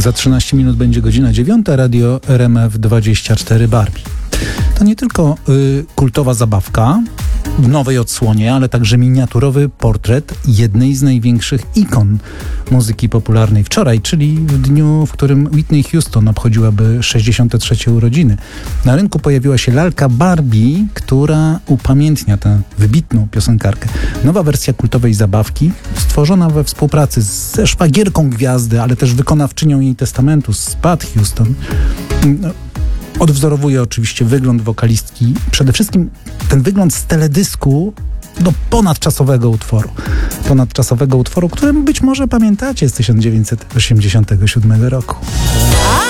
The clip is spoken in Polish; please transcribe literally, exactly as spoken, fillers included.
Za trzynaście minut będzie godzina dziewiąta, radio R M F dwadzieścia cztery Barbie. To nie tylko y, kultowa zabawka w nowej odsłonie, ale także miniaturowy portret jednej z największych ikon muzyki popularnej wczoraj, czyli w dniu, w którym Whitney Houston obchodziłaby sześćdziesiąte trzecie urodziny. Na rynku pojawiła się lalka Barbie, która upamiętnia tę wybitną piosenkarkę. Nowa wersja kultowej zabawki, stworzona we współpracy ze szwagierką gwiazdy, ale też wykonawczynią jej testamentu, z Pat Houston, odwzorowuje oczywiście wygląd wokalistki, przede wszystkim ten wygląd z teledysku do ponadczasowego utworu. Ponadczasowego utworu, którym być może pamiętacie z tysiąc dziewięćset osiemdziesiątego siódmego roku.